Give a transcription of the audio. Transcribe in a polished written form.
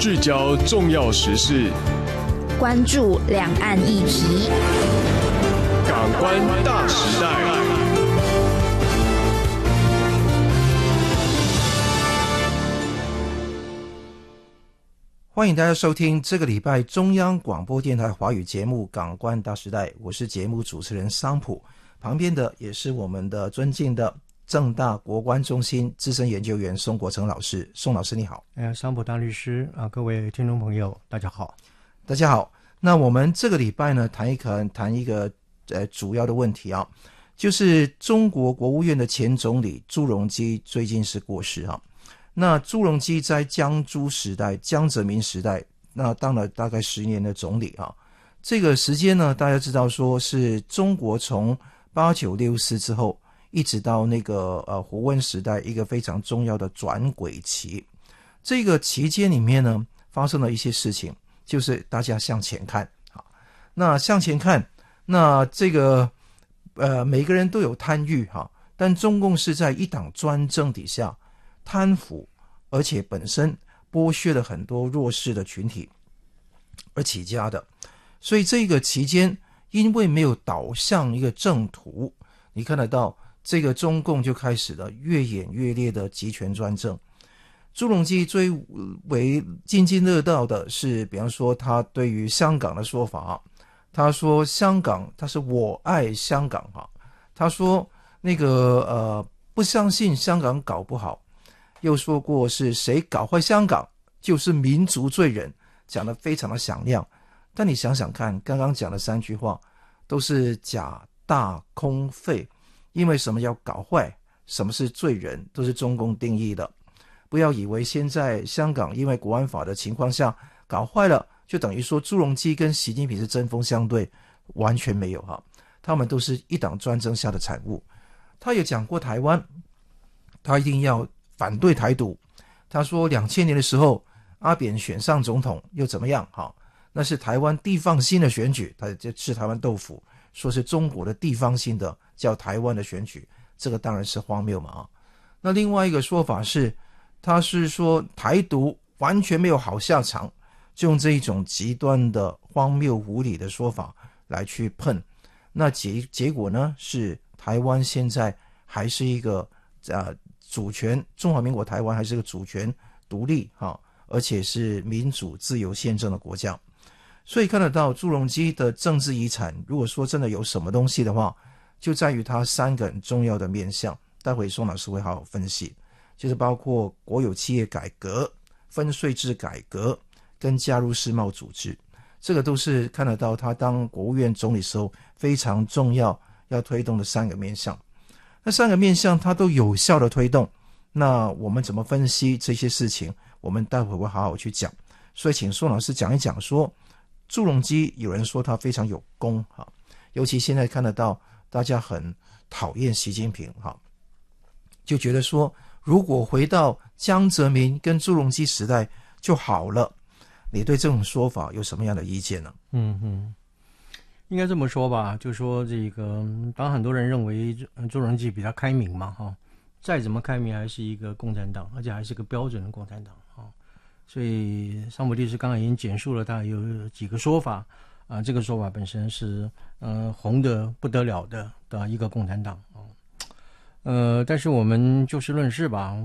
聚焦重要时事， 关注两岸议题。 港湾大时代。 欢迎大家收听这个礼拜中央广播电台华语节目《港湾大时代》，我是节目主持人桑普，旁边的也是我们的尊敬的政大国关中心资深研究员宋国成老师。宋老师你好。 桑普大律师各位听众朋友大家好。 大家好。那我们这个礼拜呢谈一个主要的问题啊，就是中国国务院的前总理朱镕基最近是过世啊。那朱镕基在江朱时代、江泽民时代，那当了大概10年的总理啊。这个时间呢，大家知道说是中国从8964之后，一直到那个胡温时代一个非常重要的转轨期。这个期间里面呢，发生了一些事情，就是大家向前看啊。那向前看，那这个每个人都有贪欲哈，但中共是在一党专政底下贪腐，而且本身剥削了很多弱势的群体而起家的。所以这个期间因为没有导向一个正途，你看得到这个中共就开始了越演越烈的集权专政。朱镕基最为津津乐道的是，比方说他对于香港的说法，他说香港，他是我爱香港哈。他说那个不相信香港搞不好，又说过是谁搞坏香港就是民族罪人，讲得非常的响亮。但你想想看，刚刚讲的3句话都是假大空废，因为什么要搞坏，什么是罪人，都是中共定义的。不要以为现在香港因为国安法的情况下搞坏了，就等于说朱镕基跟习近平是针锋相对，完全没有哈，他们都是一党专政下的产物。他也讲过台湾，他一定要反对台独。他说2000年的时候，阿扁选上总统又怎么样哈？那是台湾地方性的选举，他就吃台湾豆腐，说是中国的地方性的叫台湾的选举，这个当然是荒谬嘛啊。那另外一个说法是，他是说台独完全没有好下场，就用这一种极端的荒谬无理的说法来去碰。那结果呢，是台湾现在还是一个主权，中华民国台湾还是个主权独立而且是民主自由宪政的国家。所以看得到朱镕基的政治遗产，如果说真的有什么东西的话，就在于他3个很重要的面向，待会宋老师会好好分析，就是包括国有企业改革、分税制改革跟加入世贸组织。这个都是看得到他当国务院总理时候非常重要要推动的3个面向。那3个面向他都有效的推动，那我们怎么分析这些事情，我们待会会好好去讲。所以请宋老师讲一讲说，朱镕基有人说他非常有功尤其现在看得到大家很讨厌习近平就觉得说如果回到江泽民跟朱镕基时代就好了。你对这种说法有什么样的意见呢？ 应该这么说吧，就说这个当很多人认为朱镕基比较开明嘛再怎么开明还是一个共产党，而且还是个标准的共产党所以桑普律师刚才已经简述了大概有几个说法这个说法本身是红的不得了的一个共产党但是我们就事论事吧，